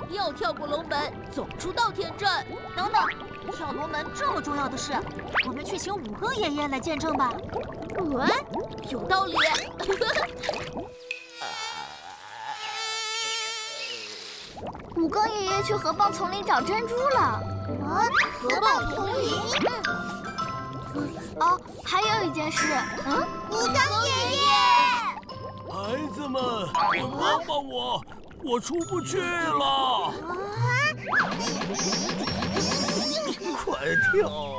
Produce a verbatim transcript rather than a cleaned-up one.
要跳过龙门，走出稻田镇。 等等，跳龙门这么重要的事，我们去请五更爷爷来见证吧。 喂，有道理。 五更爷爷去河蚌丛林找珍珠了。 啊，河蚌丛林。 哦，还有一件事，嗯， 五更爷爷， 孩子们，快帮帮我，我出不去了！快跳！